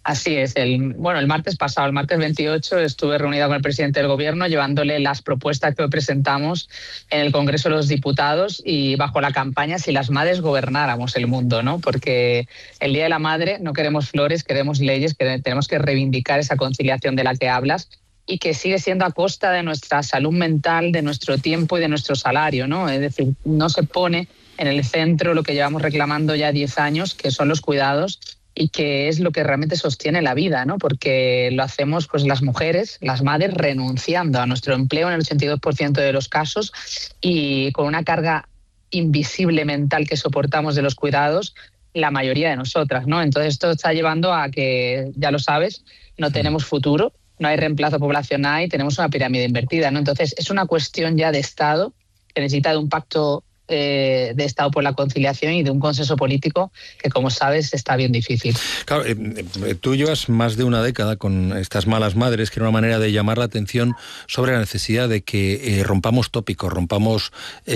Así es. El martes pasado, el martes 28, estuve reunida con el presidente del Gobierno llevándole las propuestas que hoy presentamos en el Congreso de los Diputados y bajo la campaña Si las madres gobernáramos el mundo, ¿no? Porque el Día de la Madre no queremos flores, queremos leyes, que tenemos que reivindicar esa conciliación de la que hablas y que sigue siendo a costa de nuestra salud mental, de nuestro tiempo y de nuestro salario, ¿no? Es decir, no se pone en el centro lo que llevamos reclamando ya 10 años, que son los cuidados, y que es lo que realmente sostiene la vida, ¿no? Porque lo hacemos pues las mujeres, las madres, renunciando a nuestro empleo en el 82% de los casos y con una carga invisible mental que soportamos de los cuidados la mayoría de nosotras, ¿no? Entonces esto está llevando a que, ya lo sabes, no tenemos futuro, no hay reemplazo poblacional y tenemos una pirámide invertida, ¿no? Entonces es una cuestión ya de Estado que necesita de un pacto de Estado por la conciliación y de un consenso político que, como sabes, está bien difícil. Claro, tú llevas más de una década con estas malas madres, que era una manera de llamar la atención sobre la necesidad de que rompamos tópicos, rompamos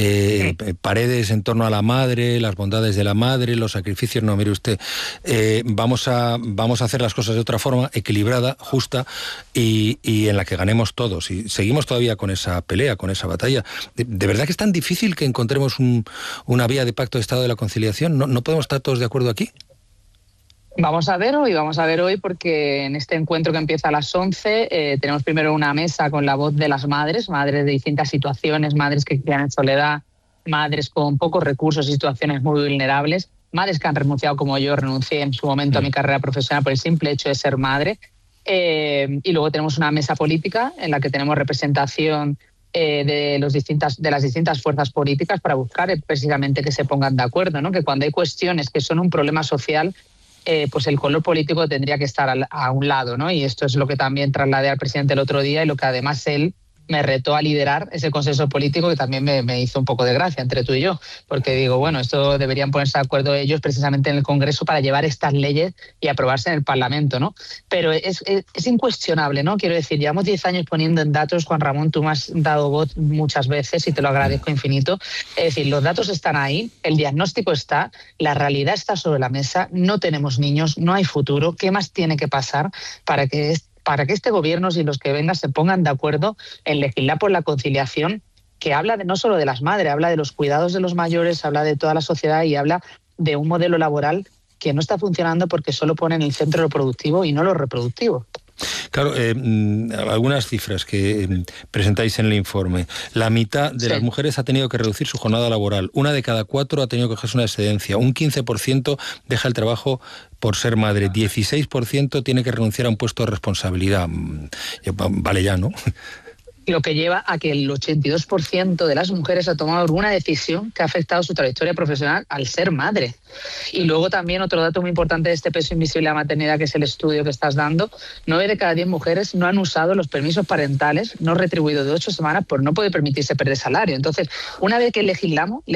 paredes en torno a la madre, las bondades de la madre, los sacrificios. No, mire usted, vamos a hacer las cosas de otra forma, equilibrada, justa y en la que ganemos todos. Y seguimos todavía con esa pelea, con esa batalla. ¿De verdad que es tan difícil que encontremos una vía de pacto de Estado de la conciliación? ¿No podemos estar todos de acuerdo aquí? Vamos a ver hoy porque en este encuentro que empieza a las 11 tenemos primero una mesa con la voz de las madres de distintas situaciones, madres que crían en soledad, madres con pocos recursos y situaciones muy vulnerables, madres que han renunciado como yo renuncié en su momento a mi carrera profesional por el simple hecho de ser madre. Y luego tenemos una mesa política en la que tenemos representación de las distintas fuerzas políticas para buscar precisamente que se pongan de acuerdo, ¿no? Que cuando hay cuestiones que son un problema social, pues el color político tendría que estar a un lado, ¿no? Y esto es lo que también trasladé al presidente el otro día y lo que además él me retó a liderar ese consenso político que también me hizo un poco de gracia entre tú y yo, porque digo, bueno, esto deberían ponerse de acuerdo ellos precisamente en el Congreso para llevar estas leyes y aprobarse en el Parlamento, ¿no? Pero es incuestionable, ¿no? Quiero decir, llevamos 10 años poniendo en datos, Juan Ramón, tú me has dado voz muchas veces y te lo agradezco infinito. Es decir, los datos están ahí, el diagnóstico está, la realidad está sobre la mesa, no tenemos niños, no hay futuro. ¿Qué más tiene que pasar para que este gobierno y los que vengan se pongan de acuerdo en legislar por la conciliación, que habla no solo de las madres, habla de los cuidados de los mayores, habla de toda la sociedad y habla de un modelo laboral que no está funcionando porque solo pone en el centro lo productivo y no lo reproductivo? Claro, algunas cifras que presentáis en el informe. La mitad de las mujeres ha tenido que reducir su jornada laboral. 1 de cada 4 ha tenido que cogerse una excedencia. Un 15% deja el trabajo por ser madre. 16% tiene que renunciar a un puesto de responsabilidad. Vale ya, ¿no? Lo que lleva a que el 82% de las mujeres ha tomado alguna decisión que ha afectado su trayectoria profesional al ser madre. Y luego también otro dato muy importante de este peso invisible de la maternidad, que es el estudio que estás dando, 9 de cada 10 mujeres no han usado los permisos parentales no retribuidos de 8 semanas por no poder permitirse perder salario. Entonces, una vez que legislamos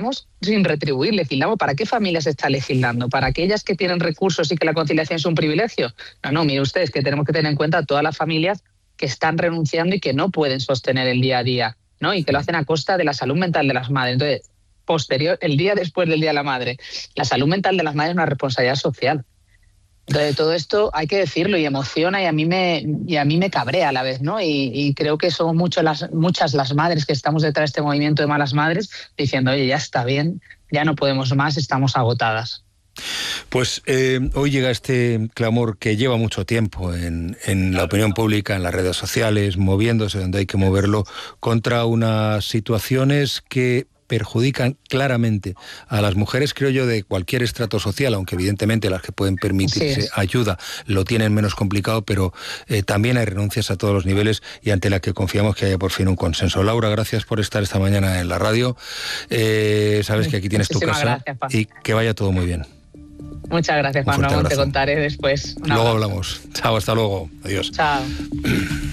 sin retribuir, legislamos. ¿Para qué familias se está legislando? ¿Para aquellas que tienen recursos y que la conciliación es un privilegio? No, mire ustedes, que tenemos que tener en cuenta a todas las familias que están renunciando y que no pueden sostener el día a día, ¿no? Y que lo hacen a costa de la salud mental de las madres. Entonces, el día después del Día de la Madre, la salud mental de las madres es una responsabilidad social. Entonces, todo esto hay que decirlo y emociona y a mí me cabrea a la vez, ¿no? Y creo que somos muchas las madres que estamos detrás de este movimiento de malas madres diciendo, oye, ya está bien, ya no podemos más, estamos agotadas. Pues hoy llega este clamor que lleva mucho tiempo en la opinión pública, en las redes sociales, moviéndose donde hay que moverlo, contra unas situaciones que perjudican claramente a las mujeres, creo yo, de cualquier estrato social, aunque evidentemente las que pueden permitirse ayuda lo tienen menos complicado, pero también hay renuncias a todos los niveles y ante la que confiamos que haya por fin un consenso. Laura, gracias por estar esta mañana en la radio. Sabes que aquí tienes tu casa y que vaya todo muy bien. Muchas gracias, Juan Ramón. Te contaré después. Luego hablamos. Chao, hasta luego. Adiós. Chao.